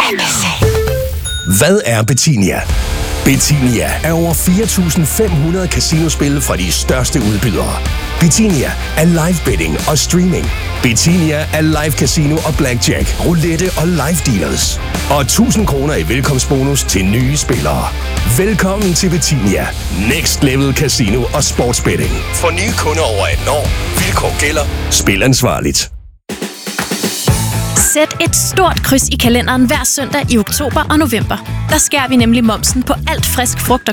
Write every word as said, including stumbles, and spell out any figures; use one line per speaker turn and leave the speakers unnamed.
Hvad er Betinia? Betinia er over fire tusind fem hundrede casinospil fra de største udbydere. Betinia er live betting og streaming. Betinia er live casino og blackjack, roulette og live dealers. Og tusind kroner i velkomstbonus til nye spillere. Velkommen til Betinia. Next level casino og sportsbetting. For nye kunder over atten år. Vilkår gælder. Spil ansvarligt.
Sæt et stort kryds i kalenderen hver søndag i oktober og november. Der skærer vi nemlig momsen på alt frisk frugt og